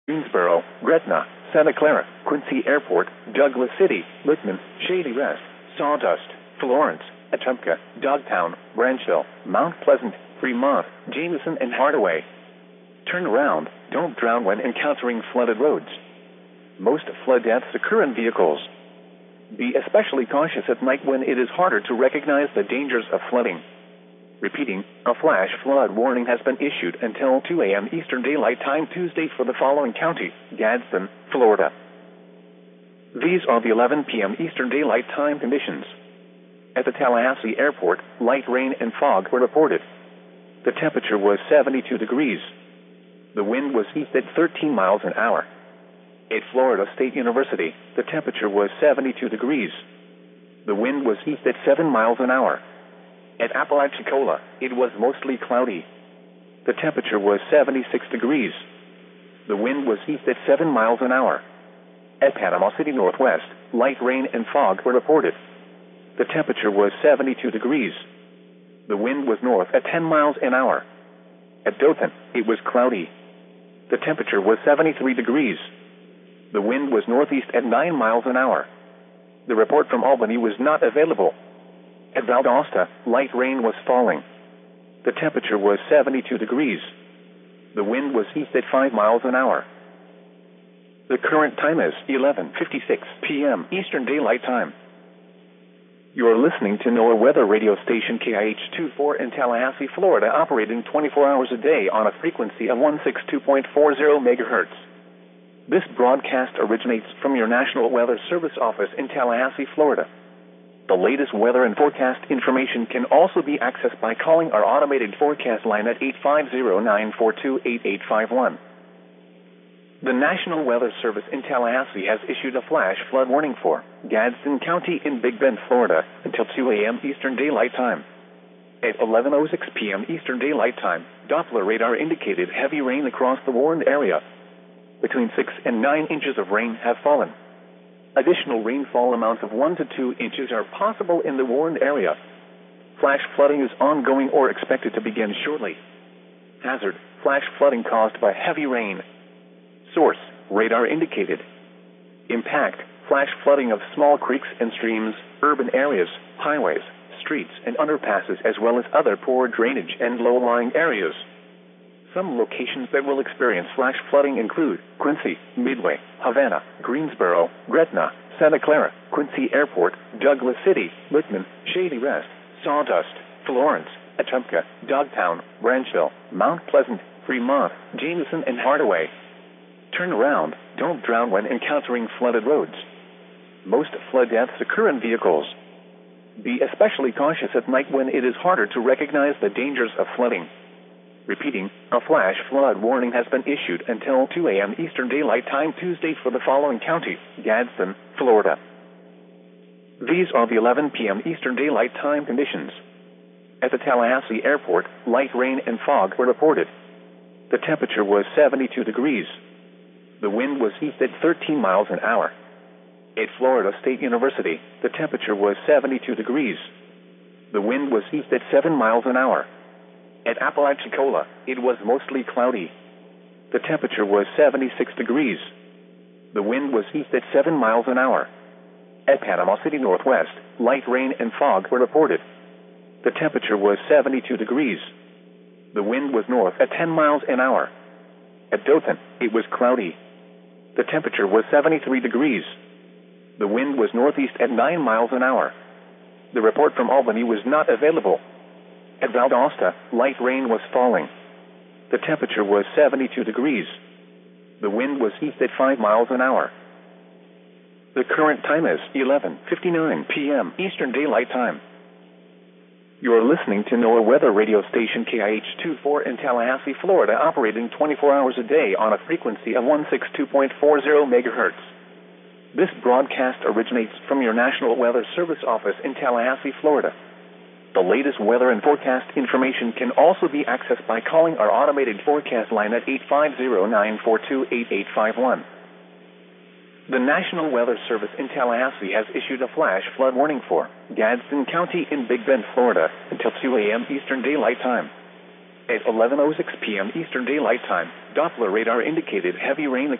Greensboro, Gretna, Santa Clara, Quincy Airport, Douglas City, Littman, Shady Rest, Sawdust, Florence, Wetumpka, Dogtown, Branchville, Mount Pleasant, Fremont, Jameson, and Hardaway. Turn around, don't drown when encountering flooded roads. Most flood deaths occur in vehicles. Be especially cautious at night when it is harder to recognize the dangers of flooding. Repeating, a flash flood warning has been issued until 2 a.m. Eastern Daylight Time Tuesday for the following county: Gadsden, Florida. These are the 11 p.m. Eastern Daylight Time conditions. At the Tallahassee Airport, light rain and fog were reported. The temperature was 72 degrees. The wind was east at 13 miles an hour. At Florida State University, the temperature was 72 degrees. The wind was east at 7 miles an hour. At Apalachicola, it was mostly cloudy. The temperature was 76 degrees. The wind was east at 7 miles an hour. At Panama City Northwest, light rain and fog were reported. The temperature was 72 degrees. The wind was north at 10 miles an hour. At Dothan, it was cloudy. The temperature was 73 degrees. The wind was northeast at 9 miles an hour. The report from Albany was not available. At Valdosta, light rain was falling. The temperature was 72 degrees. The wind was east at 5 miles an hour. The current time is 11:56 p.m. Eastern Daylight Time. You are listening to NOAA weather radio station KIH-24 in Tallahassee, Florida, operating 24 hours a day on a frequency of 162.40 megahertz. This broadcast originates from your National Weather Service office in Tallahassee, Florida. The latest weather and forecast information can also be accessed by calling our automated forecast line at 850-942-8851. The National Weather Service in Tallahassee has issued a flash flood warning for Gadsden County in Big Bend, Florida, until 2 a.m. Eastern Daylight Time. At 11:06 p.m. Eastern Daylight Time, Doppler radar indicated heavy rain across the warned area. Between 6 and 9 inches of rain have fallen. Additional rainfall amounts of 1 to 2 inches are possible in the warned area. Flash flooding is ongoing or expected to begin shortly. Hazard: flash flooding caused by heavy rain. Source: radar indicated. Impact: flash flooding of small creeks and streams, urban areas, highways, streets, and underpasses, as well as other poor drainage and low-lying areas. Some locations that will experience flash flooding include Quincy, Midway, Havana, Greensboro, Gretna, Santa Clara, Quincy Airport, Douglas City, Littman, Shady Rest, Sawdust, Florence, Wetumpka, Dogtown, Branchville, Mount Pleasant, Fremont, Jameson, and Hardaway. Turn around, don't drown when encountering flooded roads. Most flood deaths occur in vehicles. Be especially cautious at night when it is harder to recognize the dangers of flooding. Repeating, a flash flood warning has been issued until 2 a.m. Eastern Daylight Time Tuesday for the following county: Gadsden, Florida. These are the 11 p.m. Eastern Daylight Time conditions. At the Tallahassee Airport, light rain and fog were reported. The temperature was 72 degrees. The wind was east at 13 miles an hour. At Florida State University, the temperature was 72 degrees. The wind was east at 7 miles an hour. At Apalachicola, it was mostly cloudy. The temperature was 76 degrees. The wind was east at 7 miles an hour. At Panama City Northwest, light rain and fog were reported. The temperature was 72 degrees. The wind was north at 10 miles an hour. At Dothan, it was cloudy. The temperature was 73 degrees. The wind was northeast at 9 miles an hour. The report from Albany was not available. At Valdosta, light rain was falling. The temperature was 72 degrees. The wind was east at 5 miles an hour. The current time is 11:59 p.m. Eastern Daylight Time. You are listening to NOAA weather radio station KIH-24 in Tallahassee, Florida, operating 24 hours a day on a frequency of 162.40 megahertz. This broadcast originates from your National Weather Service office in Tallahassee, Florida. The latest weather and forecast information can also be accessed by calling our automated forecast line at 850-942-8851. The National Weather Service in Tallahassee has issued a flash flood warning for Gadsden County in Big Bend, Florida, until 2 a.m. Eastern Daylight Time. At 11:06 p.m. Eastern Daylight Time, Doppler radar indicated heavy rain